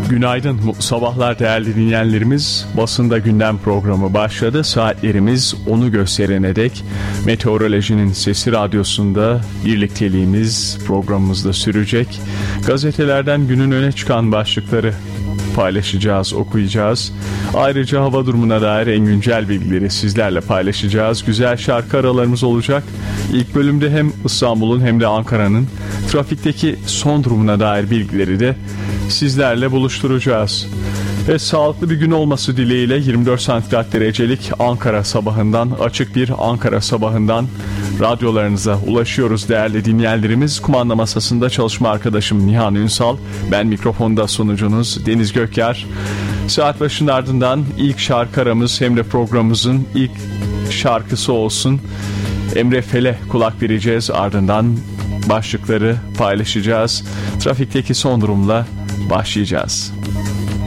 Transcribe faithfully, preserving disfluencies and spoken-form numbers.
Günaydın, mutlu sabahlar değerli dinleyenlerimiz. Basında gündem programı başladı. Saatlerimiz onu gösterene dek Meteorolojinin Sesi Radyosu'nda birlikteliğimiz programımızda sürecek. Gazetelerden günün öne çıkan başlıkları paylaşacağız, okuyacağız. Ayrıca hava durumuna dair en güncel bilgileri sizlerle paylaşacağız. Güzel şarkı aralarımız olacak. İlk bölümde hem İstanbul'un hem de Ankara'nın trafikteki son durumuna dair bilgileri de sizlerle buluşturacağız. Ve sağlıklı bir gün olması dileğiyle yirmi dört santigrat derecelik Ankara sabahından, açık bir Ankara sabahından radyolarınıza ulaşıyoruz değerli dinleyenlerimiz. Kumanda masasında çalışma arkadaşım Nihan Ünsal, ben mikrofonda sunucunuz Deniz Gökyar. Saat başının ardından ilk şarkı aramız hem de programımızın ilk şarkısı olsun. Emre Fel'e kulak vereceğiz, ardından başlıkları paylaşacağız. Trafikteki son durumla başlayacağız.